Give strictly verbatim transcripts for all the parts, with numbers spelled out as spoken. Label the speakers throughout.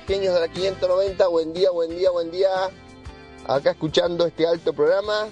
Speaker 1: genios de la quinientos noventa, buen día, buen día, buen día. Acá escuchando este alto programa.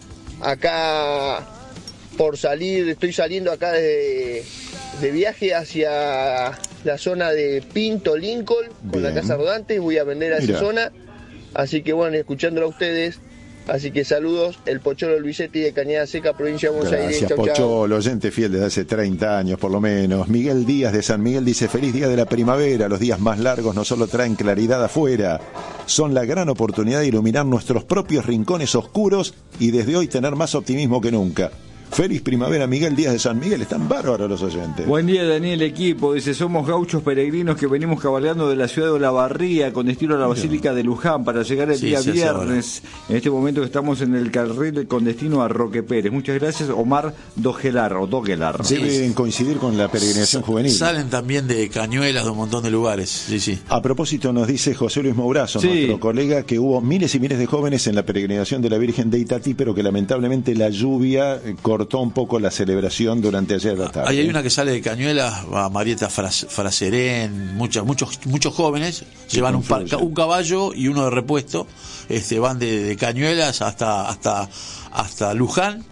Speaker 1: Acá por salir, estoy saliendo acá de, de viaje hacia la zona de Pinto, Lincoln, con
Speaker 2: Bien.
Speaker 1: la Casa Rodante. Voy a vender a
Speaker 2: Mira.
Speaker 1: esa zona. Así que bueno, escuchándolo a ustedes. Así que saludos, el Pocholo Luisetti de Cañada Seca, provincia de Buenos Aires.
Speaker 2: Gracias,
Speaker 1: Chau, chau.
Speaker 2: Pocholo, oyente fiel desde hace treinta años por lo menos. Miguel Díaz de San Miguel dice: feliz día de la primavera. Los días más largos no solo traen claridad afuera, son la gran oportunidad de iluminar nuestros propios rincones oscuros y desde hoy tener más optimismo que nunca. Feliz primavera, Miguel Díaz de San Miguel. Están bárbaros los oyentes.
Speaker 3: Buen día, Daniel, equipo. Dice: somos gauchos peregrinos que venimos cabalgando de la ciudad de Olavarría con destino a la Basílica de Luján para llegar el
Speaker 4: Sí,
Speaker 3: día
Speaker 4: sí,
Speaker 3: viernes. En este momento que estamos en el carril con destino a Roque Pérez. Muchas gracias, Omar Dogelar o Dogelar.
Speaker 2: Deben coincidir con la peregrinación juvenil.
Speaker 4: Salen también de Cañuelas, de un montón de lugares. Sí, sí.
Speaker 2: A propósito, nos dice José Luis Mourazo,
Speaker 3: Sí.
Speaker 2: nuestro colega, que hubo miles y miles de jóvenes en la peregrinación de la Virgen de Itatí, pero que lamentablemente la lluvia eh, cortó un poco la celebración durante ayer a la tarde.
Speaker 4: Ahí hay una que sale de Cañuelas, va Marieta Fras- Fraserén, muchas, muchos, muchos jóvenes,
Speaker 2: Sí,
Speaker 4: llevan un, par-
Speaker 2: confluye.
Speaker 4: un caballo y uno de repuesto, este, van de, de Cañuelas hasta, hasta, hasta Luján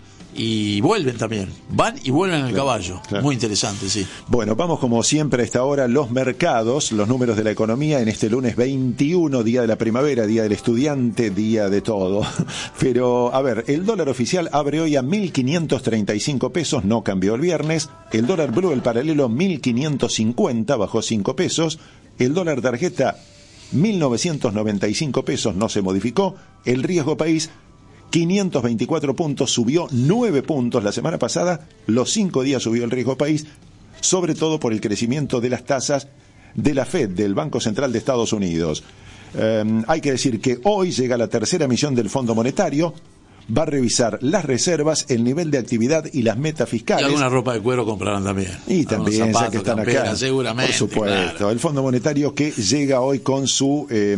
Speaker 4: y vuelven también, van y vuelven en el
Speaker 2: Claro,
Speaker 4: caballo.
Speaker 2: claro.
Speaker 4: Muy interesante, sí.
Speaker 2: Bueno, vamos como siempre a esta hora, los mercados, los números de la economía en este lunes veintiuno, día de la primavera, día del estudiante, día de todo. Pero, a ver, el dólar oficial abre hoy a mil quinientos treinta y cinco pesos, no cambió el viernes. El dólar blue, el paralelo, mil quinientos cincuenta, bajó cinco pesos. El dólar tarjeta, mil novecientos noventa y cinco pesos, no se modificó. El riesgo país, quinientos veinticuatro puntos, subió nueve puntos la semana pasada, los cinco días subió el riesgo país, sobre todo por el crecimiento de las tasas de la Fed, del Banco Central de Estados Unidos. Eh, hay que decir que hoy llega la tercera emisión del Fondo Monetario, va a revisar las reservas, el nivel de actividad y las metas
Speaker 4: Y
Speaker 2: fiscales.
Speaker 4: alguna ropa de cuero comprarán también.
Speaker 2: Y también,
Speaker 4: Algunos
Speaker 2: ya que están
Speaker 4: camperas,
Speaker 2: acá,
Speaker 4: seguramente,
Speaker 2: por supuesto.
Speaker 4: claro.
Speaker 2: El Fondo Monetario que llega hoy con su eh,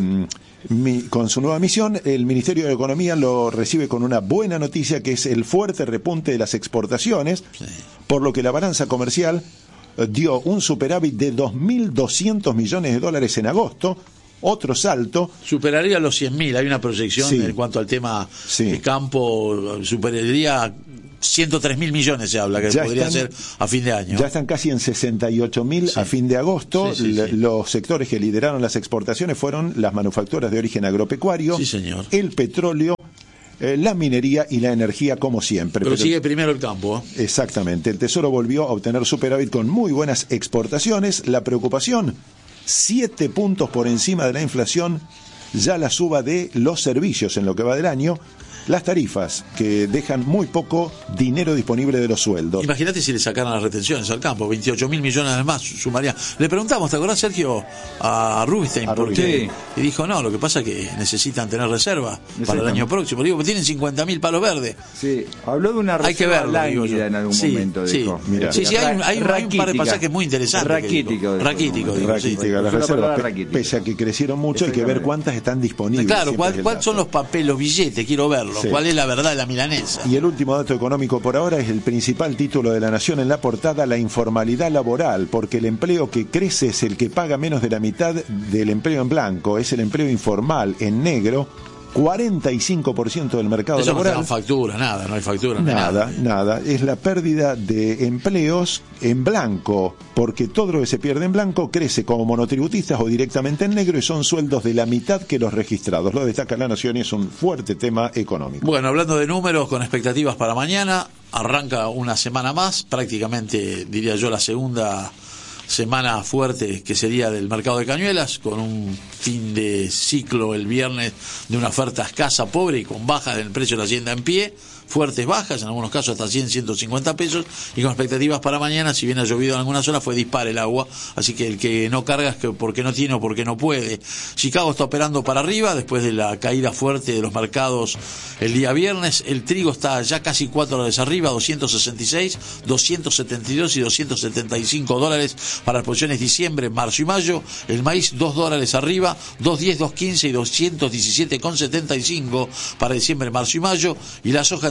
Speaker 2: mi, con su nueva misión. El Ministerio de Economía lo recibe con una buena noticia, que es el fuerte repunte de las exportaciones,
Speaker 4: Sí.
Speaker 2: por lo que la balanza comercial eh, dio un superávit de dos mil doscientos millones de dólares en agosto, otro salto.
Speaker 4: Superaría los cien mil, hay una proyección
Speaker 2: Sí.
Speaker 4: en cuanto al tema
Speaker 2: Sí.
Speaker 4: de campo, superaría ciento tres mil millones, se habla, que
Speaker 2: Ya
Speaker 4: podría
Speaker 2: están-
Speaker 4: ser a fin de año.
Speaker 2: Ya están casi en sesenta y ocho mil
Speaker 4: Sí.
Speaker 2: a fin de agosto.
Speaker 4: Sí, sí,
Speaker 2: L-
Speaker 4: sí.
Speaker 2: Los sectores que lideraron las exportaciones fueron las manufacturas de origen agropecuario,
Speaker 4: Sí, señor.
Speaker 2: el petróleo, eh, la minería y la energía, como siempre.
Speaker 4: Pero
Speaker 2: Pero-
Speaker 4: sigue primero el campo, ¿eh?
Speaker 2: Exactamente. El Tesoro volvió a obtener superávit con muy buenas exportaciones. La preocupación, siete puntos por encima de la inflación, ya la suba de los servicios en lo que va del año. Las tarifas, que dejan muy poco dinero disponible de los sueldos.
Speaker 4: Imagínate si le sacaran las retenciones al campo, veintiocho mil millones más sumaría. Le preguntamos, ¿te acordás, Sergio, a Rubinstein?
Speaker 2: A
Speaker 4: ¿Por
Speaker 2: Rubinstein.
Speaker 4: qué? Y dijo, no, lo que pasa es que necesitan tener reserva para el
Speaker 3: Exactamente.
Speaker 4: año próximo. Le digo, tienen cincuenta mil palos verdes.
Speaker 3: Sí, habló de una
Speaker 4: Hay que
Speaker 3: reserva
Speaker 4: verlo, digo yo.
Speaker 3: lánguida en algún
Speaker 4: Sí,
Speaker 3: momento,
Speaker 4: sí.
Speaker 3: dijo.
Speaker 2: Mira.
Speaker 4: Sí, sí, hay, un- hay un- hay un par de
Speaker 3: Raquítica.
Speaker 4: pasajes muy interesantes. que dijo.
Speaker 3: Raquítico, dijo.
Speaker 4: Raquítico, digo, sí.
Speaker 2: Raquítica, las
Speaker 3: Usó la
Speaker 2: reservas,
Speaker 3: palabra
Speaker 2: pe-
Speaker 3: raquítica.
Speaker 2: pese a que crecieron mucho, hay que ver
Speaker 3: Exactamente.
Speaker 2: cuántas están disponibles.
Speaker 4: Claro,
Speaker 2: siempre
Speaker 4: ¿cuál-
Speaker 2: es el
Speaker 4: ¿cuáles son
Speaker 2: dato.
Speaker 4: los papeles, los billetes? Quiero verlos.
Speaker 2: Sí.
Speaker 4: ¿Cuál es la verdad de la milanesa?
Speaker 2: Y el último dato económico por ahora es el principal título de La Nación en la portada, la informalidad laboral, porque el empleo que crece es el que paga menos de la mitad del empleo en blanco, es el empleo informal en negro, cuarenta y cinco por ciento del mercado
Speaker 4: Eso no te
Speaker 2: laboral.
Speaker 4: dan factura, nada, no hay factura. no hay
Speaker 2: Nada, nada. Es la pérdida de empleos en blanco, porque todo lo que se pierde en blanco crece como monotributistas o directamente en negro y son sueldos de la mitad que los registrados. Lo destaca La Nación y es un fuerte tema económico.
Speaker 4: Bueno, hablando de números, con expectativas para mañana, arranca una semana más, prácticamente diría yo la segunda semana fuerte que sería del mercado de Cañuelas, con un fin de ciclo el viernes de una oferta escasa, pobre y con bajas del precio de la hacienda en pie, fuertes bajas, en algunos casos hasta cien, ciento cincuenta pesos, y con expectativas para mañana, si bien ha llovido en alguna zona, fue dispar el agua, así que el que no carga es que porque no tiene o porque no puede. Chicago está operando para arriba, después de la caída fuerte de los mercados el día viernes, el trigo está ya casi cuatro dólares arriba, doscientos sesenta y seis, doscientos setenta y dos y doscientos setenta y cinco dólares para las posiciones diciembre, marzo y mayo, el maíz dos dólares arriba, dos diez, dos quince y doscientos diecisiete con setenta y cinco para diciembre, marzo y mayo, y la soja entre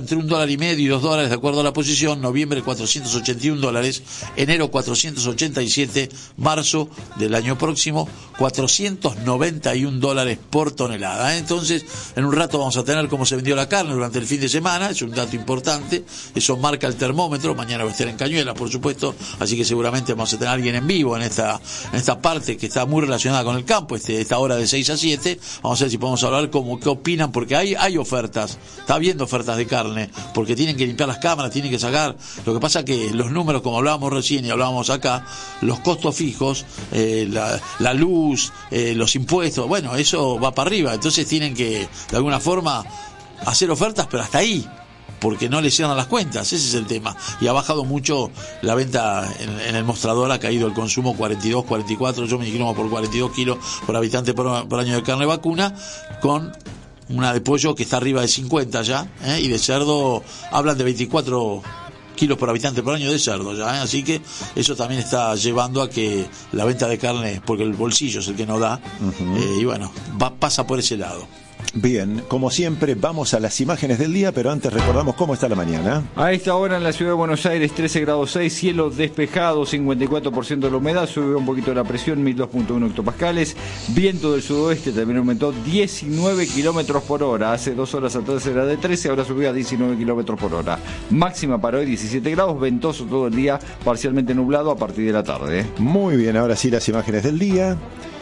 Speaker 4: entre un dólar y medio y dos dólares de acuerdo a la posición. Noviembre cuatrocientos ochenta y un dólares, enero cuatrocientos ochenta y siete, marzo del año próximo cuatrocientos noventa y un dólares por tonelada. Entonces, en un rato vamos a tener cómo se vendió la carne durante el fin de semana, es un dato importante, eso marca el termómetro. Mañana va a estar en Cañuelas, por supuesto, así que seguramente vamos a tener a alguien en vivo en esta, en esta parte que está muy relacionada con el campo, este, esta hora de seis a siete. Vamos a ver si podemos hablar cómo, qué opinan, porque hay, hay ofertas, está habiendo ofertas de carne, porque tienen que limpiar las cámaras, tienen que sacar. Lo que pasa que los números, como hablábamos recién y hablábamos acá, los costos fijos, eh, la, la luz, eh, los impuestos, bueno, eso va para arriba. Entonces tienen que, de alguna forma, hacer ofertas, pero hasta ahí, porque no le cierran las cuentas, ese es el tema. Y ha bajado mucho la venta en, en el mostrador, ha caído el consumo cuarenta y dos, cuarenta y cuatro, yo me inclino por cuarenta y dos kilos por habitante por, por año de carne vacuna, con una de pollo que está arriba de cincuenta ya, ¿eh? Y de cerdo hablan de veinticuatro kilos por habitante por año de cerdo ya, ¿eh? Así que eso también está llevando a que la venta de carne, porque el bolsillo es el que no da, uh-huh. eh, y bueno, va, pasa por ese lado.
Speaker 2: Bien, como siempre vamos a las imágenes del día, pero antes recordamos cómo está la mañana.
Speaker 3: A esta hora en la ciudad de Buenos Aires, trece grados seis, cielo despejado, cincuenta y cuatro por ciento de la humedad, sube un poquito la presión, mil dos punto uno hectopascales, viento del sudoeste también aumentó diecinueve kilómetros por hora, hace dos horas atrás era de trece, ahora subió a diecinueve kilómetros por hora, máxima para hoy diecisiete grados, ventoso todo el día, parcialmente nublado a partir de la tarde.
Speaker 2: Muy bien, ahora sí las imágenes del día.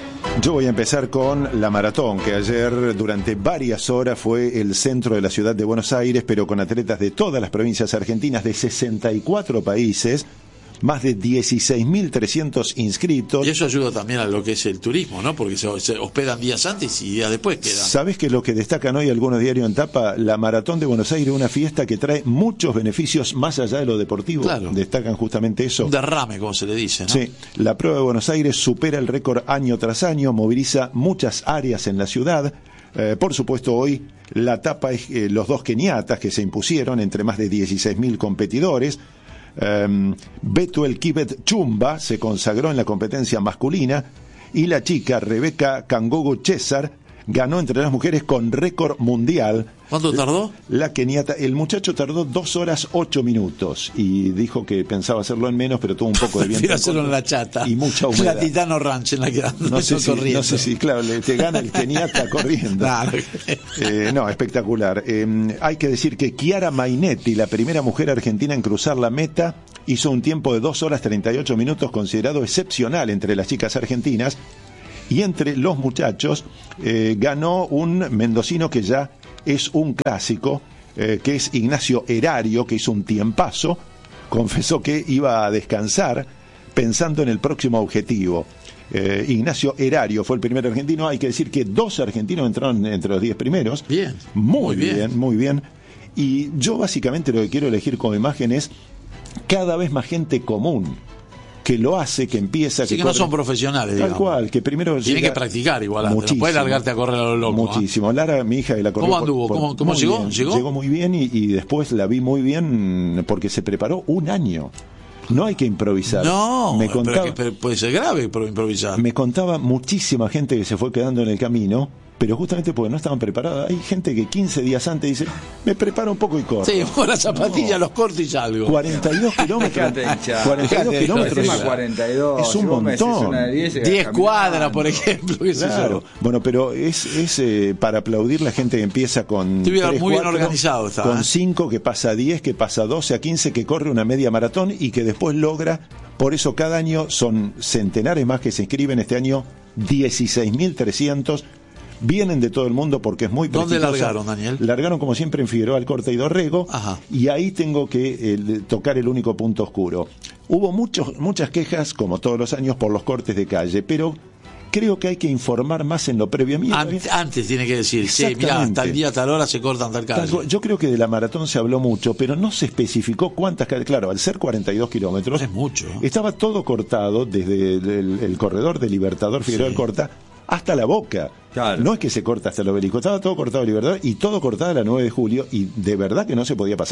Speaker 2: Yo voy a empezar con la maratón, que ayer durante varias horas fue el centro de la ciudad de Buenos Aires, pero con atletas de todas las provincias argentinas, de sesenta y cuatro países, más de dieciséis mil trescientos inscritos.
Speaker 4: Y eso ayuda también a lo que es el turismo, ¿no? Porque se, se hospedan días antes y días después quedan.
Speaker 2: ¿Sabés que lo que destacan hoy algunos diarios en tapa? La Maratón de Buenos Aires, una fiesta que trae muchos beneficios más allá de lo deportivo.
Speaker 4: Claro.
Speaker 2: Destacan justamente eso.
Speaker 4: Un derrame, como se le dice, ¿no?
Speaker 2: Sí. La prueba de Buenos Aires supera el récord año tras año, moviliza muchas áreas en la ciudad. Eh, por supuesto, hoy la tapa es eh, los dos keniatas que se impusieron entre más de dieciséis mil competidores. Um, Betuel Kibet Chumba se consagró en la competencia masculina y la chica Rebeca Kangogo César ganó entre las mujeres con récord mundial.
Speaker 4: ¿Cuánto tardó?
Speaker 2: La keniata, el muchacho tardó dos horas ocho minutos y dijo que pensaba hacerlo en menos, pero tuvo un poco de viento.
Speaker 4: Quiero hacerlo en la chata.
Speaker 2: Y mucha humedad.
Speaker 4: La Titano Ranch en la que ando
Speaker 2: no sé si,
Speaker 4: corriendo.
Speaker 2: No sé si, claro, le, te gana el keniata corriendo.
Speaker 4: Nah,
Speaker 2: eh, no, espectacular. Eh, hay que decir que Chiara Mainetti, la primera mujer argentina en cruzar la meta, hizo un tiempo de dos horas treinta y ocho minutos, considerado excepcional entre las chicas argentinas. Y entre los muchachos eh, ganó un mendocino que ya es un clásico, eh, que es Ignacio Erario, que hizo un tiempazo, confesó que iba a descansar pensando en el próximo objetivo. Eh, Ignacio Erario fue el primer argentino. Hay que decir que dos argentinos entraron entre los diez primeros.
Speaker 4: Bien.
Speaker 2: Muy,
Speaker 4: muy bien,
Speaker 2: bien, muy bien. Y yo básicamente lo que quiero elegir como imagen es cada vez más gente común que lo hace, que empieza...
Speaker 4: Sí, que,
Speaker 2: que
Speaker 4: no
Speaker 2: corre,
Speaker 4: son profesionales,
Speaker 2: tal
Speaker 4: digamos.
Speaker 2: cual, que primero...
Speaker 4: Tienen que practicar igual, no puedes largarte a correr a lo loco.
Speaker 2: Muchísimo. ¿eh? Lara, mi hija, que la corrió...
Speaker 4: ¿Cómo anduvo?
Speaker 2: Por, por,
Speaker 4: ¿Cómo, cómo llegó?
Speaker 2: Bien.
Speaker 4: llegó?
Speaker 2: Llegó muy bien y, y después la vi muy bien porque se preparó un año. No hay que improvisar.
Speaker 4: No,
Speaker 2: me contaba,
Speaker 4: pero, que, pero puede ser grave pero improvisar.
Speaker 2: Me contaba muchísima gente que se fue quedando en el camino, pero justamente porque no estaban preparados. Hay gente que quince días antes dice, me preparo un poco y corro.
Speaker 4: Sí, con las zapatillas, no. los corto y salgo.
Speaker 2: cuarenta y dos kilómetros. cuarenta y dos kilómetros.
Speaker 3: cuarenta y dos,
Speaker 2: es un montón.
Speaker 4: diez cuadras, por ejemplo.
Speaker 2: Claro. Bueno, pero es, es eh, para aplaudir la gente que empieza con
Speaker 4: tres, muy
Speaker 2: cuatro,
Speaker 4: bien organizado está,
Speaker 2: con
Speaker 4: ¿eh?
Speaker 2: cinco, que pasa a diez, que pasa a doce, a quince, que corre una media maratón y que después logra. Por eso cada año son centenares más que se inscriben. Este año dieciséis mil trescientos. Vienen de todo el mundo porque es muy prestigiosa.
Speaker 4: ¿Dónde largaron, Daniel?
Speaker 2: Largaron como siempre en Figueroa Alcorta y Dorrego.
Speaker 4: Ajá.
Speaker 2: Y ahí tengo que eh, tocar el único punto oscuro. Hubo muchos, muchas quejas, como todos los años, por los cortes de calle, pero creo que hay que informar más en lo previo.
Speaker 4: Antes, antes tiene que decir, sí, mira, tal día, tal hora se cortan tal calle.
Speaker 2: Yo creo que de la maratón se habló mucho, pero no se especificó cuántas calles. Claro, al ser cuarenta y dos kilómetros,
Speaker 4: es mucho.
Speaker 2: Estaba todo cortado desde el, el corredor de Libertador Figueroa sí. Alcorta hasta la Boca. Claro. No es que se corta hasta el Obelisco, estaba todo cortado el Libertador y todo cortado a la nueve de julio y de verdad que no se podía pasar.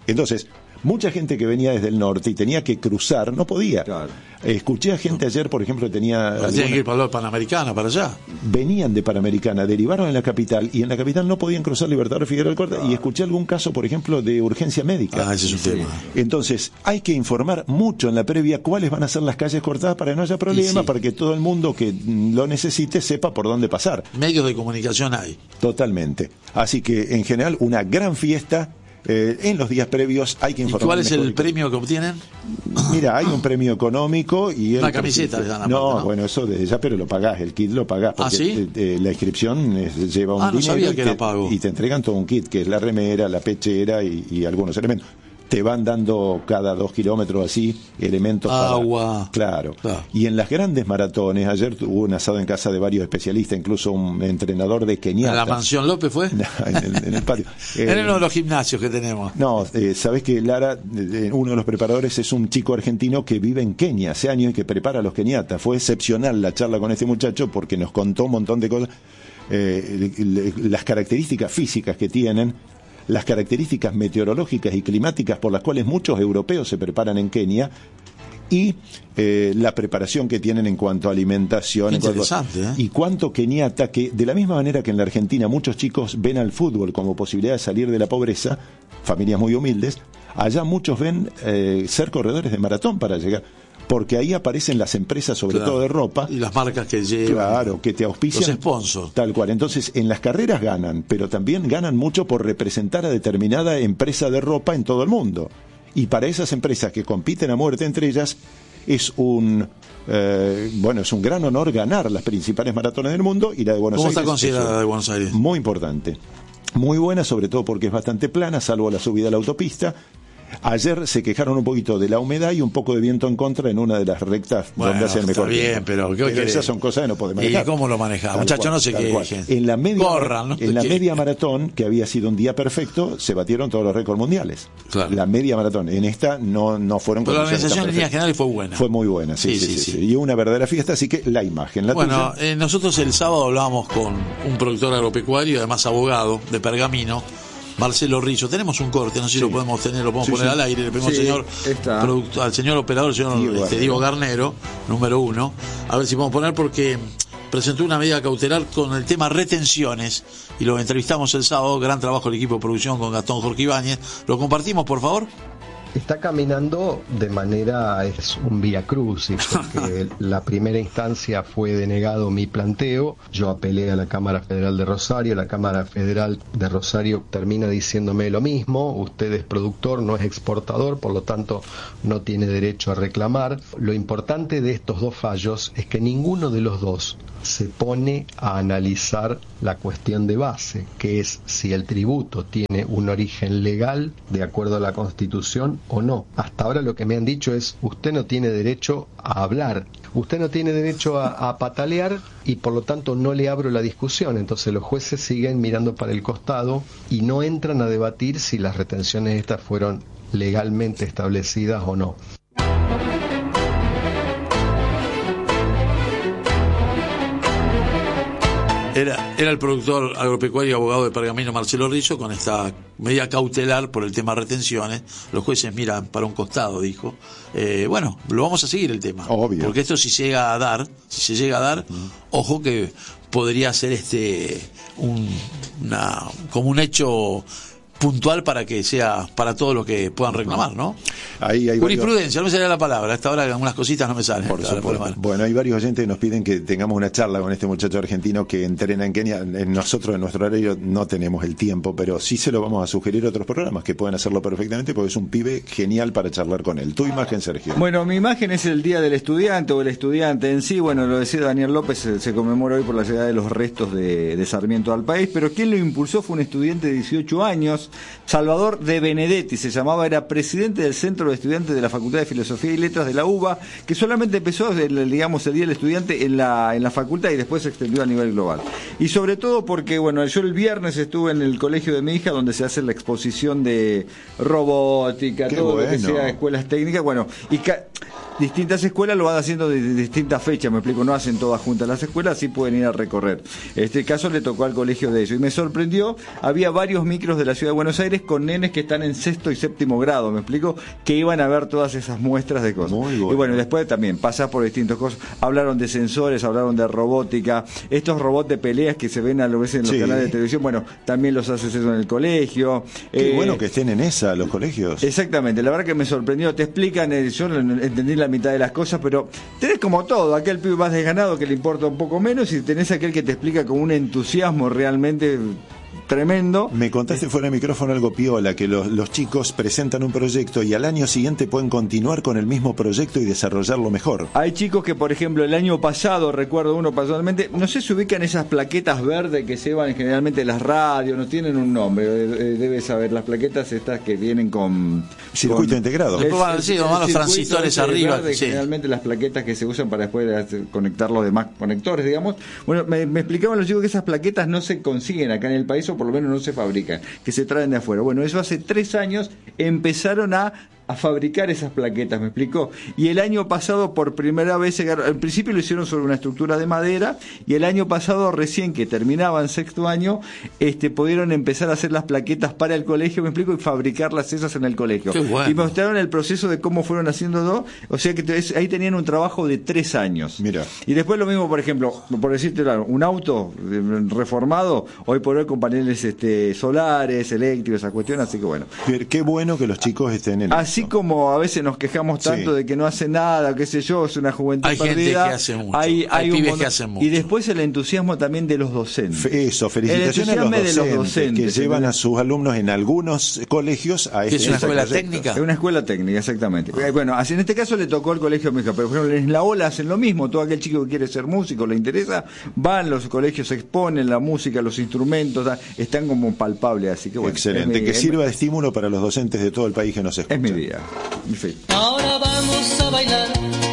Speaker 2: Entonces, mucha gente que venía desde el norte y tenía que cruzar, no podía.
Speaker 3: Claro.
Speaker 2: Escuché a gente ayer, por ejemplo, tenía...
Speaker 4: Pero tienen que ir para la Panamericana, para allá.
Speaker 2: Venían de Panamericana, derivaron en la capital y en la capital no podían cruzar Libertador Figueroa Alcorta. Claro. Y escuché algún caso, por ejemplo, de urgencia médica.
Speaker 4: Ah, ese es un
Speaker 3: Sí.
Speaker 4: tema.
Speaker 2: Entonces, hay que informar mucho en la previa cuáles van a ser las calles cortadas para que no haya problema,
Speaker 4: sí.
Speaker 2: para que todo el mundo que lo necesite sepa por dónde pasar.
Speaker 4: Medios de comunicación hay.
Speaker 2: Totalmente. Así que, en general, una gran fiesta. Eh, en los días previos hay que
Speaker 4: ¿Y
Speaker 2: informar.
Speaker 4: cuál es
Speaker 2: mejor
Speaker 4: el
Speaker 2: y-
Speaker 4: premio que obtienen?
Speaker 2: Mira, hay un premio económico y el
Speaker 4: Una camiseta les dan aparte,
Speaker 2: no,
Speaker 4: ¿no?
Speaker 2: bueno, eso desde ya, pero lo pagás, el kit lo pagás, porque
Speaker 4: ¿Ah, sí?
Speaker 2: eh, eh, la inscripción es- lleva un
Speaker 4: Ah, no
Speaker 2: dinero
Speaker 4: sabía
Speaker 2: y,
Speaker 4: que
Speaker 2: te,
Speaker 4: era pago.
Speaker 2: y te entregan todo un kit, que es la remera, la pechera y, y algunos elementos. Te van dando cada dos kilómetros así elementos
Speaker 4: Agua.
Speaker 2: para... Claro.
Speaker 4: Claro.
Speaker 2: Y en las grandes maratones, ayer hubo un asado en casa de varios especialistas, incluso un entrenador de
Speaker 4: ¿En
Speaker 2: Kenyatta.
Speaker 4: la Mansión López fue?
Speaker 2: en, el, en el patio.
Speaker 4: En
Speaker 2: Eh,
Speaker 4: uno de los gimnasios que tenemos.
Speaker 2: no, eh, sabés que Lara, eh, uno de los preparadores es un chico argentino que vive en Kenia hace años y que prepara a los keniatas. Fue excepcional la charla con este muchacho porque nos contó un montón de cosas, eh, le- le- las características físicas que tienen, las características meteorológicas y climáticas por las cuales muchos europeos se preparan en Kenia y eh, la preparación que tienen en cuanto a alimentación.
Speaker 4: Qué
Speaker 2: en cuanto-
Speaker 4: interesante, ¿eh?
Speaker 2: Y cuánto keniata, que de la misma manera que en la Argentina muchos chicos ven al fútbol como posibilidad de salir de la pobreza, familias muy humildes, allá muchos ven eh, ser corredores de maratón para llegar, porque ahí aparecen las empresas, sobre
Speaker 4: Claro.
Speaker 2: todo de ropa,
Speaker 4: Y las marcas que llevan.
Speaker 2: claro, que te auspician.
Speaker 4: Los sponsors.
Speaker 2: Tal cual. Entonces, en las carreras ganan, pero también ganan mucho por representar a determinada empresa de ropa en todo el mundo. Y para esas empresas que compiten a muerte entre ellas, es un eh, bueno, es un gran honor ganar las principales maratones del mundo, y la de Buenos
Speaker 4: ¿Cómo
Speaker 2: Aires.
Speaker 4: está considerada
Speaker 2: eso,
Speaker 4: la de Buenos Aires?
Speaker 2: muy importante. Muy buena, sobre todo porque es bastante plana, salvo la subida a la autopista. Ayer se quejaron un poquito de la humedad y un poco de viento en contra en una de las rectas
Speaker 4: Bueno,
Speaker 2: donde hace el mejor
Speaker 4: está bien,
Speaker 2: tiempo.
Speaker 4: pero ¿qué querés?
Speaker 2: esas son cosas que no podemos manejar.
Speaker 4: ¿Y cómo lo maneja?
Speaker 2: Tal
Speaker 4: Muchachos,
Speaker 2: cual,
Speaker 4: no se
Speaker 2: tal cual.
Speaker 4: quejen.
Speaker 2: En la media,
Speaker 4: Corran, no se
Speaker 2: en la
Speaker 4: quejen.
Speaker 2: media maratón, que había sido un día perfecto, se batieron todos los récords mundiales.
Speaker 4: Claro.
Speaker 2: La media maratón. En esta no, no fueron
Speaker 4: Pero la
Speaker 2: condiciones tan
Speaker 4: organización en líneas
Speaker 2: perfectas.
Speaker 4: generales fue buena.
Speaker 2: Fue muy buena, sí, sí, sí, sí. Y una verdadera fiesta, así que la imagen, la
Speaker 4: Bueno,
Speaker 2: tuya.
Speaker 4: eh, nosotros el sábado hablábamos con un productor agropecuario y además abogado de Pergamino, Marcelo Rizzo. Tenemos un corte, no sé si lo podemos tener, lo podemos
Speaker 2: Sí,
Speaker 4: poner
Speaker 2: sí.
Speaker 4: al aire. Le pedimos
Speaker 3: Sí,
Speaker 4: al señor
Speaker 3: está.
Speaker 4: producto- al señor operador, el señor
Speaker 2: Diego
Speaker 4: este,
Speaker 2: Garnero.
Speaker 4: Diego Garnero, número uno. A ver si podemos poner, porque presentó una medida cautelar con el tema retenciones y lo entrevistamos el sábado. Gran trabajo el equipo de producción con Gastón Jorge Ibáñez. ¿Lo compartimos, por favor?
Speaker 5: Está caminando de manera, es un vía crucis, porque la primera instancia fue denegado mi planteo, yo apelé a la Cámara Federal de Rosario, la Cámara Federal de Rosario termina diciéndome lo mismo, usted es productor, no es exportador, por lo tanto no tiene derecho a reclamar. Lo importante de estos dos fallos es que ninguno de los dos se pone a analizar la cuestión de base, que es si el tributo tiene un origen legal de acuerdo a la Constitución o no. Hasta ahora lo que me han dicho es, usted no tiene derecho a hablar, usted no tiene derecho a, a patalear y por lo tanto no le abro la discusión. Entonces los jueces siguen mirando para el costado y no entran a debatir si las retenciones estas fueron legalmente establecidas o no.
Speaker 4: Era, era el productor agropecuario y abogado de Pergamino, Marcelo Rizzo, con esta medida cautelar por el tema retenciones. Los jueces miran para un costado, dijo. Eh, bueno, lo vamos a seguir el tema.
Speaker 2: Obvio.
Speaker 4: Porque esto si llega a dar, si se llega a dar, mm. ojo que podría ser este un una como un hecho puntual para que sea para todos los que puedan reclamar, ¿no?
Speaker 2: Ahí hay
Speaker 4: Jurisprudencia, no me sale la palabra. A esta hora algunas cositas no me salen.
Speaker 2: Por supuesto. Bueno, hay varios oyentes que nos piden que tengamos una charla con este muchacho argentino que entrena en Kenia. Nosotros en nuestro horario no tenemos el tiempo, pero sí se lo vamos a sugerir a otros programas que pueden hacerlo perfectamente porque es un pibe genial para charlar con él. Tu imagen, Sergio.
Speaker 3: Bueno, mi imagen es el Día del Estudiante o el estudiante en sí. Bueno, lo decía Daniel López, se, se conmemora hoy por la llegada de los restos de, de Sarmiento al país, pero quien lo impulsó fue un estudiante de dieciocho años, Salvador de Benedetti se llamaba, era presidente del Centro de Estudiantes de la Facultad de Filosofía y Letras de la U B A, que solamente empezó, el, digamos, el Día del Estudiante en la, en la facultad y después se extendió a nivel global. Y sobre todo porque, bueno, yo el viernes estuve en el colegio de mi hija donde se hace la exposición de robótica,
Speaker 2: Qué
Speaker 3: todo
Speaker 2: bueno.
Speaker 3: lo que sea escuelas técnicas, bueno, y ca- distintas escuelas lo van haciendo de, de distintas fechas, me explico, no hacen todas juntas las escuelas, sí pueden ir a recorrer. Este caso le tocó al colegio de ellos y me sorprendió, había varios micros de la ciudad de Buenos Aires con nenes que están en sexto y séptimo grado, me explico, que iban a ver todas esas muestras de cosas.
Speaker 2: Muy bueno.
Speaker 3: Y bueno, después también pasás por distintas cosas, hablaron de sensores, hablaron de robótica, estos robots de peleas que se ven a lo veces en los
Speaker 2: Sí.
Speaker 3: canales de televisión, bueno, también los haces eso en el colegio.
Speaker 2: Qué
Speaker 3: Eh,
Speaker 2: bueno que estén en esa los colegios.
Speaker 3: Exactamente, la verdad que me sorprendió, te explican, eh, yo no entendí la mitad de las cosas, pero tenés como todo, aquel pibe más desganado que le importa un poco menos y tenés aquel que te explica con un entusiasmo realmente tremendo.
Speaker 2: Me contaste fuera de micrófono algo piola, que los, los chicos presentan un proyecto y al año siguiente pueden continuar con el mismo proyecto y desarrollarlo mejor.
Speaker 3: Hay chicos que, por ejemplo, el año pasado, recuerdo uno personalmente, no sé si ubican esas plaquetas verdes que se llevan generalmente las radios, no tienen un nombre, eh, debes saber, las plaquetas estas que vienen con...
Speaker 2: Circuito
Speaker 3: con,
Speaker 2: integrado.
Speaker 3: Es-
Speaker 4: Después van,
Speaker 3: es-
Speaker 4: sí, van
Speaker 3: el
Speaker 4: los
Speaker 3: circuito
Speaker 4: transistores
Speaker 3: ese
Speaker 4: arriba,
Speaker 3: verde,
Speaker 4: sí.
Speaker 3: Generalmente las plaquetas que se usan para después hacer- conectar los demás conectores, digamos. Bueno, me, me explicaban los chicos que esas plaquetas no se consiguen acá en el país o por lo menos no se fabrican, que se traen de afuera. Bueno, eso hace tres años empezaron a a fabricar esas plaquetas, me explicó, y el año pasado por primera vez llegaron, al principio lo hicieron sobre una estructura de madera y el año pasado recién que terminaban sexto año este pudieron empezar a hacer las plaquetas para el colegio, me explico, y fabricarlas esas en el colegio.
Speaker 4: Qué bueno.
Speaker 3: Y me mostraron el proceso de cómo fueron haciendo dos, o sea que te- ahí tenían un trabajo de tres años.
Speaker 2: Mira.
Speaker 3: Y después lo mismo, por ejemplo, por decirte algo, un auto eh, reformado, hoy por hoy con paneles este, solares, eléctricos, esa cuestión, así que bueno.
Speaker 2: Pero qué bueno que los chicos estén en
Speaker 3: Así
Speaker 2: eso.
Speaker 3: como a veces nos quejamos tanto
Speaker 2: Sí.
Speaker 3: de que no hace nada, qué sé yo, es una juventud
Speaker 4: Hay gente
Speaker 3: perdida.
Speaker 4: que hace mucho.
Speaker 3: Hay,
Speaker 4: Hay
Speaker 3: un
Speaker 4: pibes
Speaker 3: montón-
Speaker 4: que hacen mucho.
Speaker 3: Y después el entusiasmo también de los docentes.
Speaker 2: Fe- Eso, felicitaciones a los
Speaker 3: entusiasmo de
Speaker 2: docentes,
Speaker 3: los docentes,
Speaker 2: que llevan
Speaker 3: ¿entendés?
Speaker 2: a sus alumnos en algunos colegios a
Speaker 4: ¿Que
Speaker 2: este
Speaker 4: es una escuela
Speaker 2: proyecto.
Speaker 4: técnica?
Speaker 3: Es una escuela técnica, exactamente. Eh, Bueno, así en este caso le tocó al colegio a mi hija, pero por ejemplo en la ola hacen lo mismo, todo aquel chico que quiere ser músico, le interesa, van, los colegios exponen la música, los instrumentos, da- están como palpables, así que bueno.
Speaker 2: Excelente,
Speaker 3: es mi-
Speaker 2: que
Speaker 3: es
Speaker 2: sirva de estímulo para los docentes de todo el país que nos
Speaker 3: mi-
Speaker 2: escuchan.
Speaker 3: Es mi día. En fin.
Speaker 6: Ahora vamos a bailar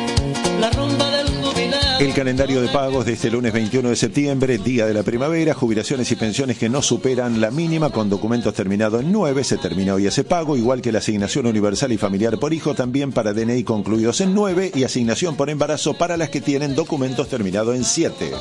Speaker 6: la rumba del jubilado.
Speaker 2: El calendario de pagos de este lunes veintiuno de septiembre, día de la primavera, jubilaciones y pensiones que no superan la mínima con documentos terminados en nueve, se termina hoy ese pago, igual que la asignación universal y familiar por hijo, también para D N I concluidos en nueve y asignación por embarazo para las que tienen documentos terminados en siete.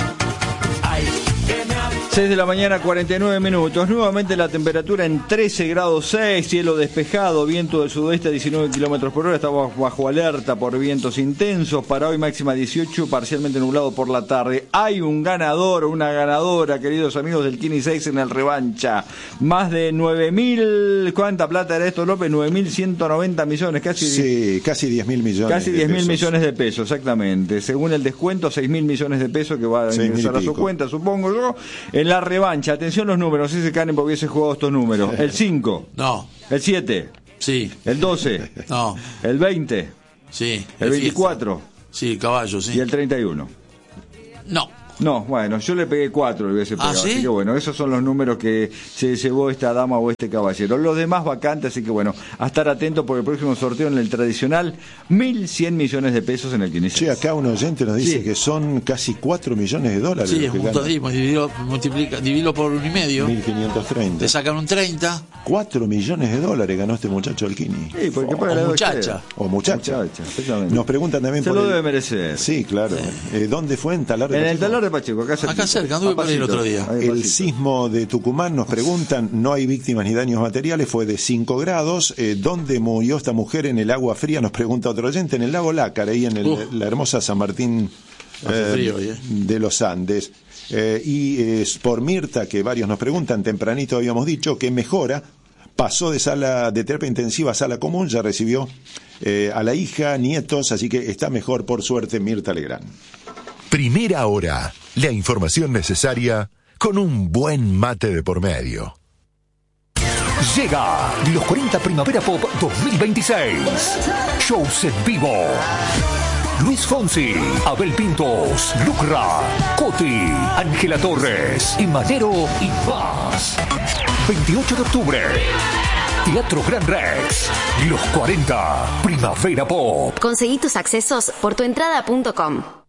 Speaker 3: seis de la mañana, cuarenta y nueve minutos. Nuevamente la temperatura en trece grados seis, cielo despejado, viento del sudoeste a diecinueve kilómetros por hora. Estamos bajo alerta por vientos intensos. Para hoy máxima dieciocho, parcialmente nublado por la tarde. Hay un ganador, una ganadora, queridos amigos del Kini seis en el revancha. Más de nueve mil, ¿cuánta plata era esto, López? nueve mil ciento noventa millones, casi.
Speaker 2: Sí, casi diez mil millones.
Speaker 3: Casi
Speaker 2: de
Speaker 3: diez mil
Speaker 2: pesos.
Speaker 3: millones de pesos, exactamente. Según el descuento, seis mil millones de pesos que va a
Speaker 2: Seis mil
Speaker 3: ingresar
Speaker 2: y
Speaker 3: a su
Speaker 2: pico.
Speaker 3: cuenta, supongo yo. En la revancha, atención los números, ese Canen porque hubiese jugado estos números. El cinco,
Speaker 4: No,
Speaker 3: el siete,
Speaker 4: sí,
Speaker 3: el doce,
Speaker 4: no,
Speaker 3: el veinte,
Speaker 4: sí.
Speaker 3: el
Speaker 4: de
Speaker 3: veinticuatro
Speaker 4: fiesta. Sí, caballo, sí.
Speaker 3: y el treinta y uno.
Speaker 4: No,
Speaker 3: No, bueno, yo le pegué cuatro, le hubiese pegado.
Speaker 4: ¿Ah, sí?
Speaker 3: Así que bueno, esos son los números que se llevó esta dama o este caballero. Los demás vacantes, así que bueno, a estar atento por el próximo sorteo en el tradicional, mil cien millones de pesos en el quince.
Speaker 2: Che, acá un oyente nos dice
Speaker 3: Sí.
Speaker 2: que son casi cuatro millones de dólares.
Speaker 4: sí,
Speaker 2: lo
Speaker 4: es
Speaker 2: que
Speaker 4: un
Speaker 2: gana.
Speaker 4: montadismo. Dividilo, multiplica, dividilo por uno y medio.
Speaker 2: mil quinientos treinta.
Speaker 4: Te sacan un treinta.
Speaker 2: cuatro millones de dólares ganó este muchacho al Kini.
Speaker 3: Sí, porque
Speaker 2: Oh,
Speaker 3: paga
Speaker 4: o
Speaker 3: la
Speaker 4: muchacha.
Speaker 2: o muchacha.
Speaker 3: Muchacha, exactamente.
Speaker 2: Nos preguntan también
Speaker 3: Se
Speaker 2: por
Speaker 3: lo
Speaker 2: el-
Speaker 3: debe merecer.
Speaker 2: Sí, claro. Eh, ¿Dónde fue? ¿En Talar de
Speaker 3: En el
Speaker 2: Pacheco?
Speaker 3: talar de Pacheco, acá cerquita.
Speaker 4: Acá cerca, anduve
Speaker 3: A
Speaker 4: por ahí el
Speaker 3: pasito,
Speaker 4: otro día.
Speaker 3: ahí
Speaker 2: El
Speaker 3: pasito.
Speaker 2: sismo de Tucumán, nos preguntan, no hay víctimas ni daños materiales, fue de cinco grados. Eh, ¿Dónde murió esta mujer en el agua fría? Nos pregunta otro oyente, en el lago Lácar, ahí en el-
Speaker 4: Uh.
Speaker 2: la hermosa San Martín
Speaker 4: Hace frío hoy, eh.
Speaker 2: de los Andes. Eh, y eh, por Mirta, que varios nos preguntan, tempranito habíamos dicho que mejora, pasó de sala de terapia intensiva a sala común, ya recibió eh, a la hija, nietos, así que está mejor, por suerte, Mirta Legrand.
Speaker 7: Primera hora, la información necesaria con un buen mate de por medio.
Speaker 8: Llega los cuarenta Primavera Pop dos mil veintiséis. Shows en vivo. Luis Fonsi, Abel Pintos, Lucra, Coti, Ángela Torres, Imanero y más. veintiocho de octubre. Teatro Gran Rex. Los cuarenta Primavera Pop.
Speaker 9: Conseguí tus accesos por tuentrada punto com.